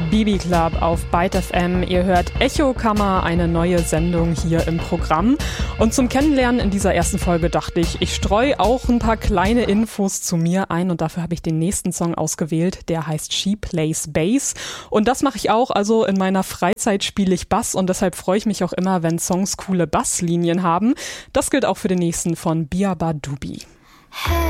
Bibi Club auf Byte FM. Ihr hört Echokammer, eine neue Sendung hier im Programm. Und zum Kennenlernen in dieser ersten Folge dachte ich, ich streue auch ein paar kleine Infos zu mir ein und dafür habe ich den nächsten Song ausgewählt, der heißt She Plays Bass. Und das mache ich auch, also in meiner Freizeit spiele ich Bass und deshalb freue ich mich auch immer, wenn Songs coole Basslinien haben. Das gilt auch für den nächsten von Biaba Dubi.